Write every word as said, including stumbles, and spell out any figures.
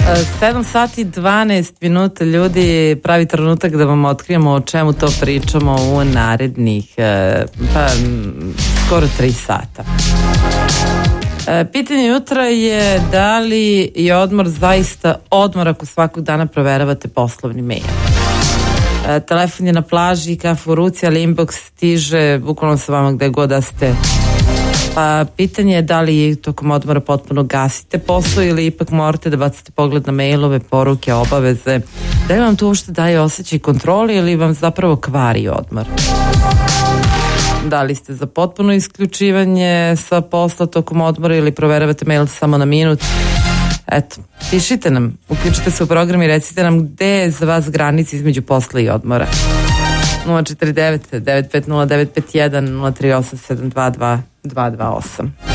sedam sati dvanaest minuta, ljudi, pravi trenutak da vam otkrijemo o čemu to pričamo u narednih pa skoro tri sata. Pitanje jutra je da li je odmor zaista odmor ako svakog dana proveravate poslovni mail. Telefon je na plaži, kafu u ruci, ali inbox stiže bukvalno sa vama gde god da ste. Pa pitanje je da li tokom odmora potpuno gasite posao ili ipak morate da bacite pogled na mailove, poruke, obaveze. Da li vam to uopšte daje osjećaj kontroli ili vam zapravo kvari odmor? Da li ste za potpuno isključivanje sa posla tokom odmora ili proveravate mail samo na minut? Eto, pišite nam, uključite se u program i recite nam gde je za vas granica između posla i odmora. nula četiri devet devet pet nula devet pet jedan nula tri osam sedam dva dva dva dva osam.